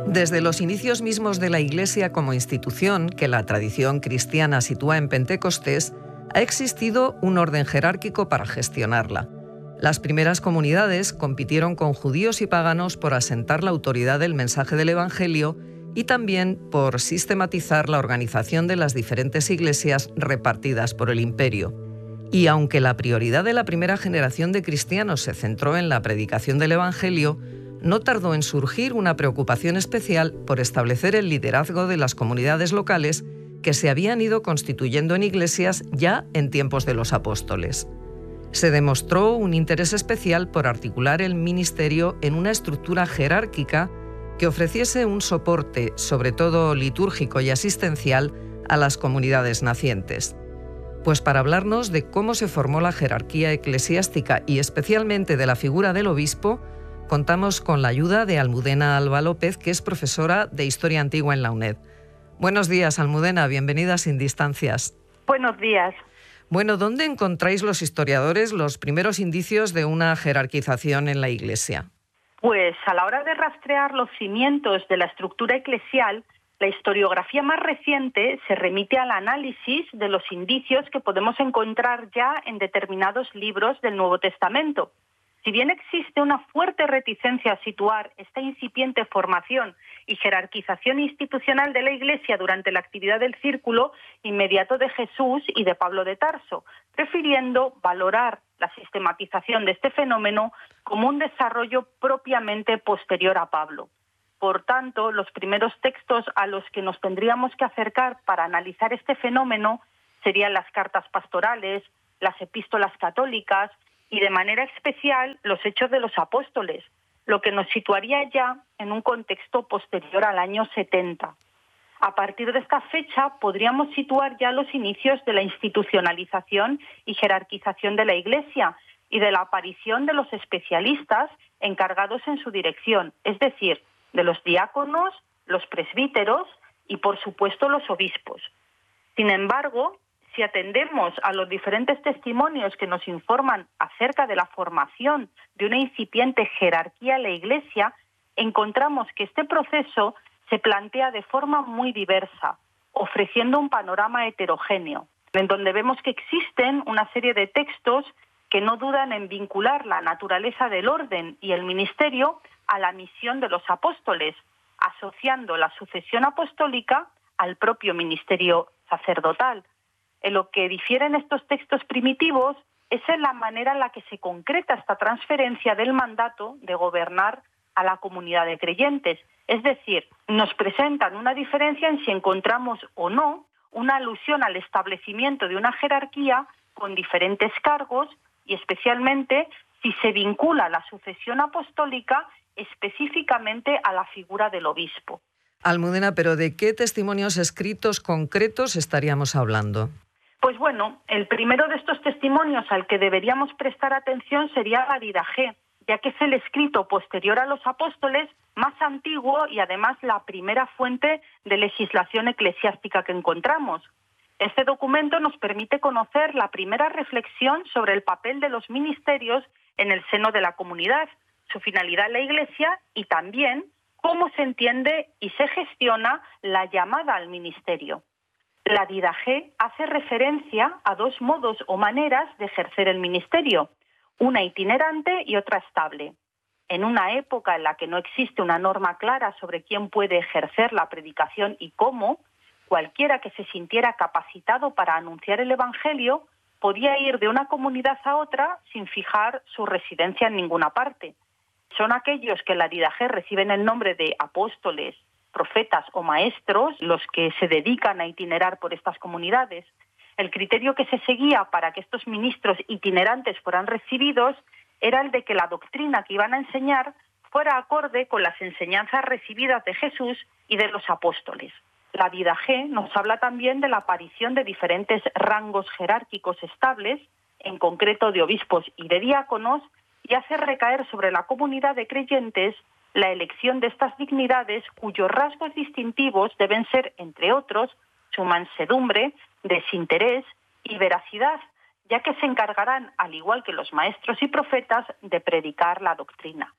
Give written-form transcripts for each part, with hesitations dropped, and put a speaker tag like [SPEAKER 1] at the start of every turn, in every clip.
[SPEAKER 1] Desde los inicios mismos de la Iglesia como institución, que la tradición cristiana sitúa en Pentecostés, ha existido un orden jerárquico para gestionarla. Las primeras comunidades compitieron con judíos y paganos por asentar la autoridad del mensaje del Evangelio y también por sistematizar la organización de las diferentes iglesias repartidas por el imperio. Y aunque la prioridad de la primera generación de cristianos se centró en la predicación del Evangelio, no tardó en surgir una preocupación especial por establecer el liderazgo de las comunidades locales que se habían ido constituyendo en iglesias ya en tiempos de los apóstoles. Se demostró un interés especial por articular el ministerio en una estructura jerárquica que ofreciese un soporte, sobre todo litúrgico y asistencial, a las comunidades nacientes. Pues para hablarnos de cómo se formó la jerarquía eclesiástica y especialmente de la figura del obispo, contamos con la ayuda de Almudena Alba López, que es profesora de Historia Antigua en la UNED. Buenos días, Almudena, bienvenida a Sin Distancias.
[SPEAKER 2] Buenos días.
[SPEAKER 1] Bueno, ¿dónde encontráis los historiadores los primeros indicios de una jerarquización en la Iglesia?
[SPEAKER 2] Pues a la hora de rastrear los cimientos de la estructura eclesial, la historiografía más reciente se remite al análisis de los indicios que podemos encontrar ya en determinados libros del Nuevo Testamento. Si bien existe una fuerte reticencia a situar esta incipiente formación y jerarquización institucional de la Iglesia durante la actividad del círculo inmediato de Jesús y de Pablo de Tarso, prefiriendo valorar la sistematización de este fenómeno como un desarrollo propiamente posterior a Pablo. Por tanto, los primeros textos a los que nos tendríamos que acercar para analizar este fenómeno serían las cartas pastorales, las epístolas católicas y de manera especial los Hechos de los Apóstoles, lo que nos situaría ya en un contexto posterior al año 70. A partir de esta fecha podríamos situar ya los inicios de la institucionalización y jerarquización de la Iglesia y de la aparición de los especialistas encargados en su dirección, es decir, de los diáconos, los presbíteros y, por supuesto, los obispos. Sin embargo, si atendemos a los diferentes testimonios que nos informan acerca de la formación de una incipiente jerarquía en la Iglesia, encontramos que este proceso se plantea de forma muy diversa, ofreciendo un panorama heterogéneo, en donde vemos que existen una serie de textos que no dudan en vincular la naturaleza del orden y el ministerio a la misión de los apóstoles, asociando la sucesión apostólica al propio ministerio sacerdotal. En lo que difieren estos textos primitivos es en la manera en la que se concreta esta transferencia del mandato de gobernar a la comunidad de creyentes. Es decir, nos presentan una diferencia en si encontramos o no una alusión al establecimiento de una jerarquía con diferentes cargos y especialmente si se vincula la sucesión apostólica específicamente a la figura del obispo.
[SPEAKER 1] Almudena, ¿pero de qué testimonios escritos concretos estaríamos hablando?
[SPEAKER 2] Pues bueno, el primero de estos testimonios al que deberíamos prestar atención sería la Didaché, ya que es el escrito posterior a los apóstoles más antiguo y además la primera fuente de legislación eclesiástica que encontramos. Este documento nos permite conocer la primera reflexión sobre el papel de los ministerios en el seno de la comunidad, su finalidad en la Iglesia y también cómo se entiende y se gestiona la llamada al ministerio. La Didaché hace referencia a dos modos o maneras de ejercer el ministerio, una itinerante y otra estable. En una época en la que no existe una norma clara sobre quién puede ejercer la predicación y cómo, cualquiera que se sintiera capacitado para anunciar el Evangelio podía ir de una comunidad a otra sin fijar su residencia en ninguna parte. Son aquellos que en la Didaché reciben el nombre de apóstoles, profetas o maestros los que se dedican a itinerar por estas comunidades. El criterio que se seguía para que estos ministros itinerantes fueran recibidos era el de que la doctrina que iban a enseñar fuera acorde con las enseñanzas recibidas de Jesús y de los apóstoles. La Didaché nos habla también de la aparición de diferentes rangos jerárquicos estables, en concreto de obispos y de diáconos, y hace recaer sobre la comunidad de creyentes la elección de estas dignidades cuyos rasgos distintivos deben ser, entre otros, su mansedumbre, desinterés y veracidad, ya que se encargarán, al igual que los maestros y profetas, de predicar la doctrina.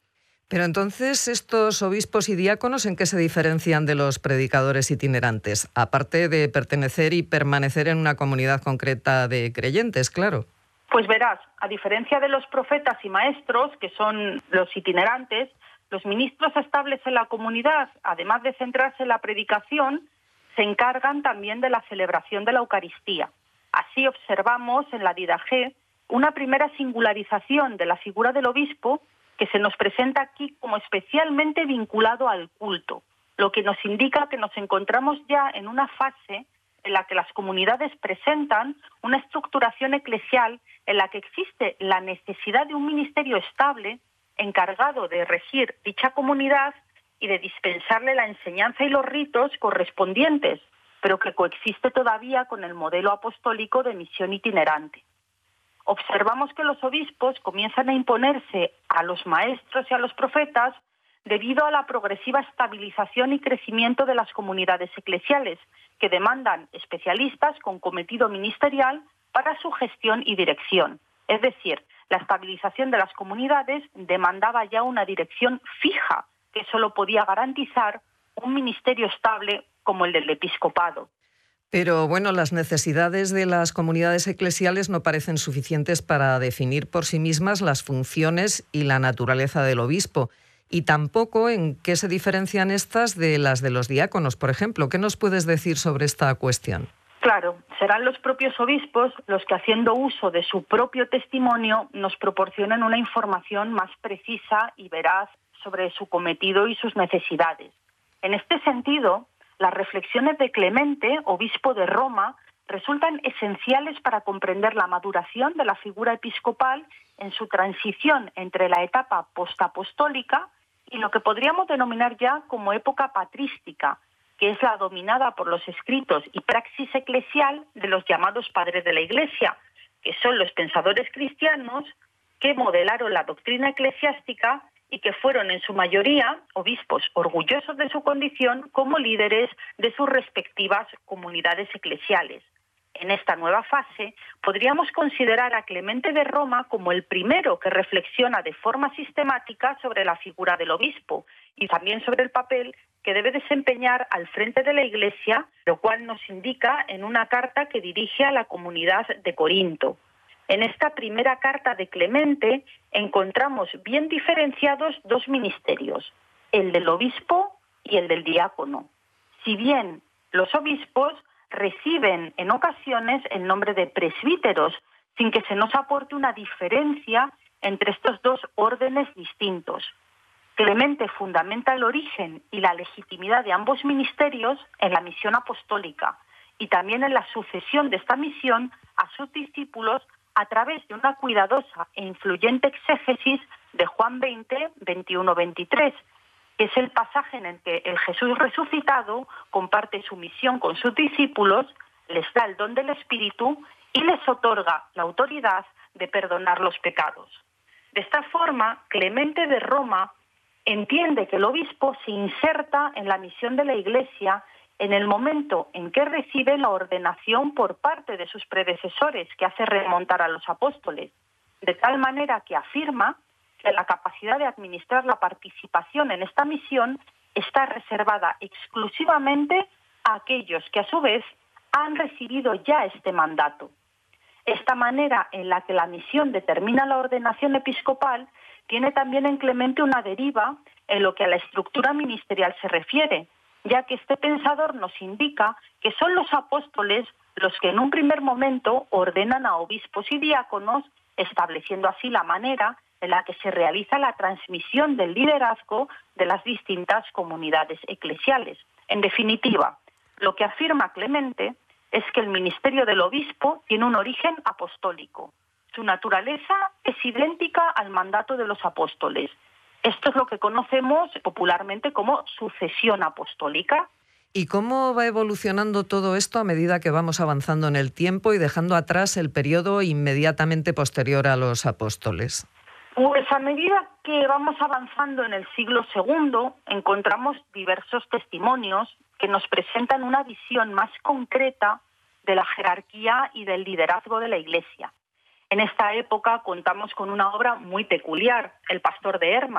[SPEAKER 1] Pero entonces, ¿estos obispos y diáconos en qué se diferencian de los predicadores itinerantes? Aparte de pertenecer y permanecer en una comunidad concreta de creyentes, claro.
[SPEAKER 2] Pues verás, a diferencia de los profetas y maestros, que son los itinerantes, los ministros estables en la comunidad, además de centrarse en la predicación, se encargan también de la celebración de la Eucaristía. Así observamos en la Didache una primera singularización de la figura del obispo que se nos presenta aquí como especialmente vinculado al culto, lo que nos indica que nos encontramos ya en una fase en la que las comunidades presentan una estructuración eclesial en la que existe la necesidad de un ministerio estable encargado de regir dicha comunidad y de dispensarle la enseñanza y los ritos correspondientes, pero que coexiste todavía con el modelo apostólico de misión itinerante. Observamos que los obispos comienzan a imponerse a los maestros y a los profetas debido a la progresiva estabilización y crecimiento de las comunidades eclesiales, que demandan especialistas con cometido ministerial para su gestión y dirección. Es decir, la estabilización de las comunidades demandaba ya una dirección fija que solo podía garantizar un ministerio estable como el del episcopado.
[SPEAKER 1] Pero bueno, las necesidades de las comunidades eclesiales no parecen suficientes para definir por sí mismas las funciones y la naturaleza del obispo. Y tampoco en qué se diferencian estas de las de los diáconos, por ejemplo. ¿Qué nos puedes decir sobre esta cuestión?
[SPEAKER 2] Claro, serán los propios obispos los que, haciendo uso de su propio testimonio, nos proporcionen una información más precisa y veraz sobre su cometido y sus necesidades. En este sentido, las reflexiones de Clemente, obispo de Roma, resultan esenciales para comprender la maduración de la figura episcopal en su transición entre la etapa postapostólica y lo que podríamos denominar ya como época patrística, que es la dominada por los escritos y praxis eclesial de los llamados padres de la Iglesia, que son los pensadores cristianos que modelaron la doctrina eclesiástica y que fueron en su mayoría obispos orgullosos de su condición como líderes de sus respectivas comunidades eclesiales. En esta nueva fase podríamos considerar a Clemente de Roma como el primero que reflexiona de forma sistemática sobre la figura del obispo y también sobre el papel que debe desempeñar al frente de la Iglesia, lo cual nos indica en una carta que dirige a la comunidad de Corinto. En esta primera carta de Clemente encontramos bien diferenciados dos ministerios, el del obispo y el del diácono. Si bien los obispos reciben en ocasiones el nombre de presbíteros, sin que se nos aporte una diferencia entre estos dos órdenes distintos. Clemente fundamenta el origen y la legitimidad de ambos ministerios en la misión apostólica y también en la sucesión de esta misión a sus discípulos a través de una cuidadosa e influyente exégesis de Juan 20, 21-23, que es el pasaje en el que el Jesús resucitado comparte su misión con sus discípulos, les da el don del Espíritu y les otorga la autoridad de perdonar los pecados. De esta forma, Clemente de Roma entiende que el obispo se inserta en la misión de la Iglesia en el momento en que recibe la ordenación por parte de sus predecesores, que hace remontar a los apóstoles, de tal manera que afirma que la capacidad de administrar la participación en esta misión está reservada exclusivamente a aquellos que a su vez han recibido ya este mandato. Esta manera en la que la misión determina la ordenación episcopal tiene también en Clemente una deriva en lo que a la estructura ministerial se refiere, ya que este pensador nos indica que son los apóstoles los que en un primer momento ordenan a obispos y diáconos, estableciendo así la manera en la que se realiza la transmisión del liderazgo de las distintas comunidades eclesiales. En definitiva, lo que afirma Clemente es que el ministerio del obispo tiene un origen apostólico. Su naturaleza es idéntica al mandato de los apóstoles. Esto es lo que conocemos popularmente como sucesión apostólica.
[SPEAKER 1] ¿Y cómo va evolucionando todo esto a medida que vamos avanzando en el tiempo y dejando atrás el periodo inmediatamente posterior a los apóstoles?
[SPEAKER 2] Pues a medida que vamos avanzando en el siglo II, encontramos diversos testimonios que nos presentan una visión más concreta de la jerarquía y del liderazgo de la Iglesia. En esta época contamos con una obra muy peculiar, El Pastor de Hermas,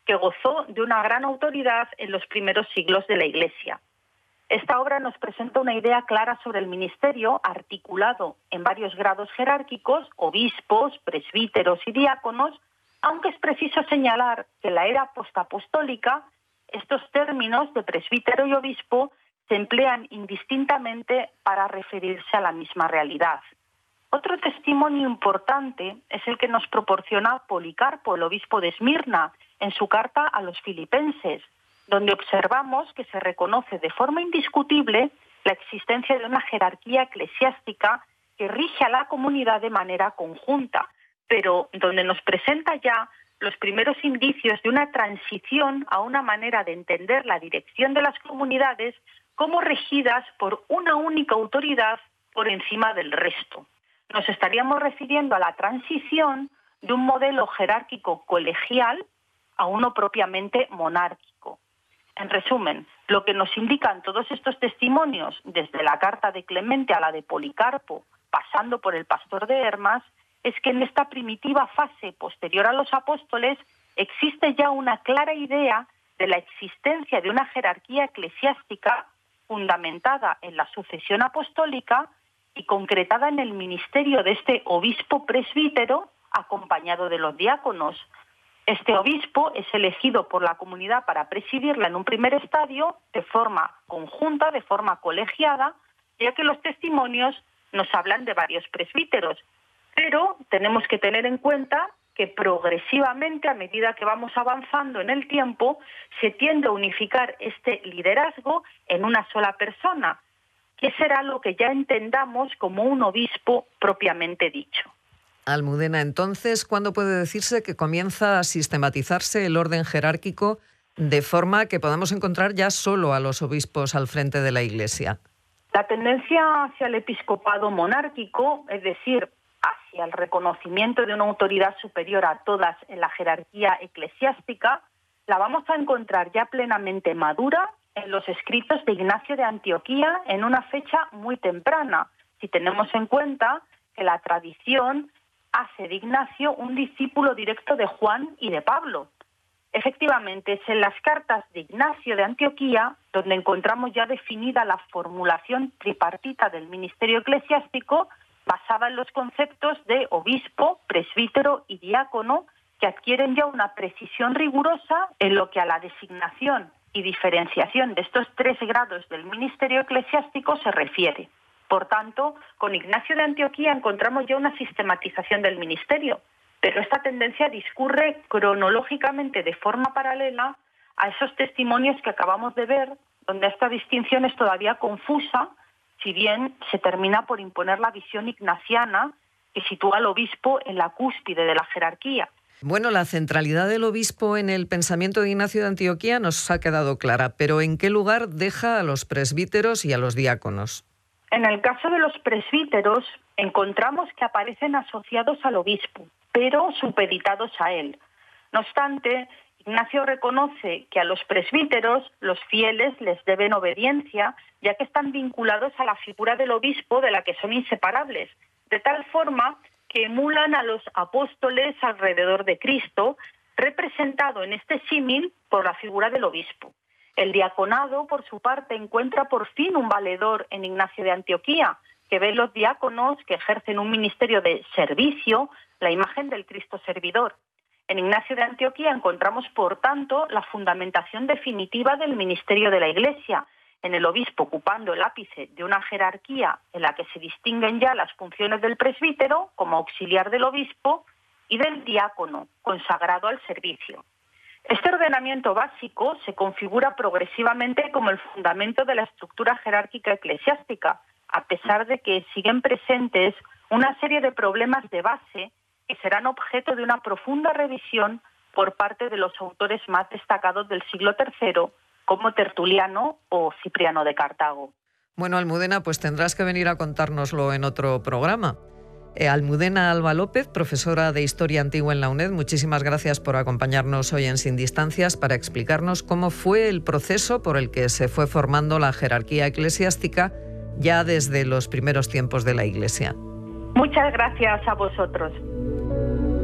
[SPEAKER 2] que gozó de una gran autoridad en los primeros siglos de la Iglesia. Esta obra nos presenta una idea clara sobre el ministerio, articulado en varios grados jerárquicos, obispos, presbíteros y diáconos, aunque es preciso señalar que en la era postapostólica estos términos de presbítero y obispo se emplean indistintamente para referirse a la misma realidad. Otro testimonio importante es el que nos proporciona Policarpo, el obispo de Esmirna, en su carta a los filipenses, donde observamos que se reconoce de forma indiscutible la existencia de una jerarquía eclesiástica que rige a la comunidad de manera conjunta, pero donde nos presenta ya los primeros indicios de una transición a una manera de entender la dirección de las comunidades como regidas por una única autoridad por encima del resto. Nos estaríamos refiriendo a la transición de un modelo jerárquico colegial a uno propiamente monárquico. En resumen, lo que nos indican todos estos testimonios, desde la carta de Clemente a la de Policarpo, pasando por el pastor de Hermas, es que en esta primitiva fase posterior a los apóstoles existe ya una clara idea de la existencia de una jerarquía eclesiástica fundamentada en la sucesión apostólica y concretada en el ministerio de este obispo presbítero acompañado de los diáconos. Este obispo es elegido por la comunidad para presidirla en un primer estadio de forma conjunta, de forma colegiada, ya que los testimonios nos hablan de varios presbíteros. Pero tenemos que tener en cuenta que progresivamente, a medida que vamos avanzando en el tiempo, se tiende a unificar este liderazgo en una sola persona, que será lo que ya entendamos como un obispo propiamente dicho.
[SPEAKER 1] Almudena, entonces, ¿cuándo puede decirse que comienza a sistematizarse el orden jerárquico de forma que podamos encontrar ya solo a los obispos al frente de la Iglesia?
[SPEAKER 2] La tendencia hacia el episcopado monárquico, es decir, hacia el reconocimiento de una autoridad superior a todas en la jerarquía eclesiástica, la vamos a encontrar ya plenamente madura en los escritos de Ignacio de Antioquía en una fecha muy temprana, si tenemos en cuenta que la tradición hace de Ignacio un discípulo directo de Juan y de Pablo. Efectivamente, es en las cartas de Ignacio de Antioquía donde encontramos ya definida la formulación tripartita del ministerio eclesiástico basada en los conceptos de obispo, presbítero y diácono, que adquieren ya una precisión rigurosa en lo que a la designación y diferenciación de estos 3 grados del ministerio eclesiástico se refiere. Por tanto, con Ignacio de Antioquía encontramos ya una sistematización del ministerio, pero esta tendencia discurre cronológicamente de forma paralela a esos testimonios que acabamos de ver, donde esta distinción es todavía confusa, si bien se termina por imponer la visión ignaciana que sitúa al obispo en la cúspide de la jerarquía.
[SPEAKER 1] Bueno, la centralidad del obispo en el pensamiento de Ignacio de Antioquía nos ha quedado clara, pero ¿en qué lugar deja a los presbíteros y a los diáconos?
[SPEAKER 2] En el caso de los presbíteros, encontramos que aparecen asociados al obispo, pero supeditados a él. No obstante, Ignacio reconoce que a los presbíteros los fieles les deben obediencia, ya que están vinculados a la figura del obispo de la que son inseparables, de tal forma que emulan a los apóstoles alrededor de Cristo, representado en este símil por la figura del obispo. El diaconado, por su parte, encuentra por fin un valedor en Ignacio de Antioquía, que ve en los diáconos que ejercen un ministerio de servicio, la imagen del Cristo servidor. En Ignacio de Antioquía encontramos, por tanto, la fundamentación definitiva del ministerio de la Iglesia, en el obispo ocupando el ápice de una jerarquía en la que se distinguen ya las funciones del presbítero como auxiliar del obispo y del diácono, consagrado al servicio. Este ordenamiento básico se configura progresivamente como el fundamento de la estructura jerárquica eclesiástica, a pesar de que siguen presentes una serie de problemas de base que serán objeto de una profunda revisión por parte de los autores más destacados del siglo III, como Tertuliano o Cipriano de Cartago.
[SPEAKER 1] Bueno, Almudena, pues tendrás que venir a contárnoslo en otro programa. Almudena Alba López, profesora de Historia Antigua en la UNED, muchísimas gracias por acompañarnos hoy en Sin Distancias para explicarnos cómo fue el proceso por el que se fue formando la jerarquía eclesiástica ya desde los primeros tiempos de la Iglesia.
[SPEAKER 2] Muchas gracias a vosotros.